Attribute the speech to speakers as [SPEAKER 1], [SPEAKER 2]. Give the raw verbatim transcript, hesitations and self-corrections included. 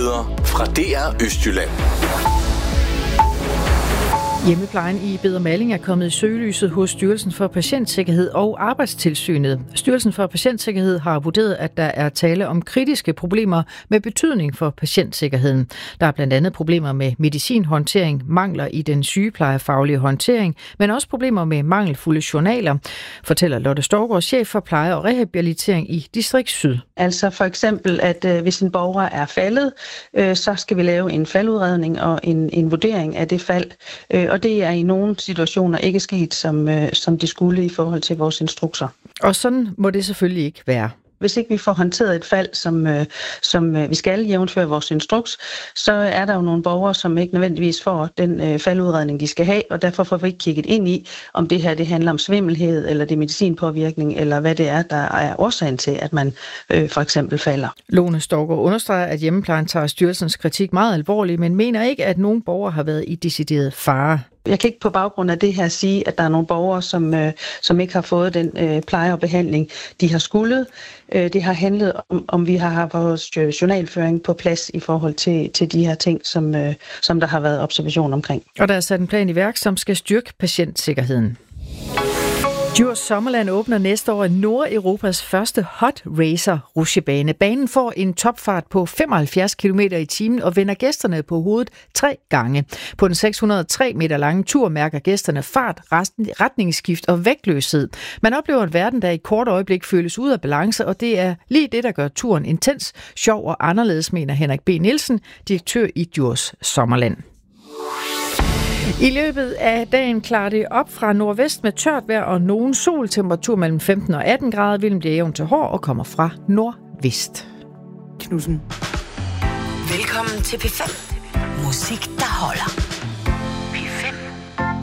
[SPEAKER 1] Nyheder fra D R Østjylland.
[SPEAKER 2] Hjemmeplejen i Beder Malling er kommet i søgelyset hos Styrelsen for Patientsikkerhed og Arbejdstilsynet. Styrelsen for Patientsikkerhed har vurderet, at der er tale om kritiske problemer med betydning for patientsikkerheden. Der er blandt andet problemer med medicinhåndtering, mangler i den sygeplejefaglige håndtering, men også problemer med mangelfulde journaler, fortæller Lotte Storgård, chef for pleje og rehabilitering i Distrikt Syd.
[SPEAKER 3] Altså for eksempel, at øh, hvis en borger er faldet, øh, så skal vi lave en faldudredning og en, en vurdering af det fald. Øh, og det er i nogle situationer ikke sket, som, øh, som det skulle i forhold til vores instrukser.
[SPEAKER 2] Og sådan må det selvfølgelig ikke være.
[SPEAKER 3] Hvis ikke vi får håndteret et fald, som, øh, som øh, vi skal jævnføre vores instruks, så er der jo nogle borgere, som ikke nødvendigvis får den øh, faldudredning, de skal have, og derfor får vi ikke kigget ind i, om det her det handler om svimmelhed, eller det er medicinpåvirkning, eller hvad det er, der er årsagen til, at man øh, for eksempel falder.
[SPEAKER 2] Lone Storgård understreger, at hjemmeplejen tager styrelsens kritik meget alvorligt, men mener ikke, at nogen borgere har været i decideret fare.
[SPEAKER 3] Jeg kan ikke på baggrund af det her sige, at der er nogle borgere, som, øh, som ikke har fået den øh, pleje og behandling, de har skuldet. Øh, det har handlet om, om vi har haft vores journalføring på plads i forhold til, til de her ting, som, øh, som der har været observation omkring.
[SPEAKER 2] Og der er sat en plan i værk, som skal styrke patientsikkerheden. Djurs Sommerland åbner næste år Nordeuropas første hot racer rutsjebane. Banen får en topfart på femoghalvfjerds kilometer i timen og vender gæsterne på hovedet tre gange. På den seks hundrede og tre meter lange tur mærker gæsterne fart, retningsskift og vægtløshed. Man oplever en verden, der i kort øjeblik føles ud af balance, og det er lige det, der gør turen intens, sjov og anderledes, mener Henrik B. Nielsen, direktør i Djurs Sommerland. I løbet af dagen klarer det op fra nordvest med tørt vejr og nogen sol. Temperatur mellem femten og atten grader. Vinden bliver jævn til hård og kommer fra nordvest.
[SPEAKER 4] Knudsen.
[SPEAKER 5] Velkommen til P fem. Musik, der holder.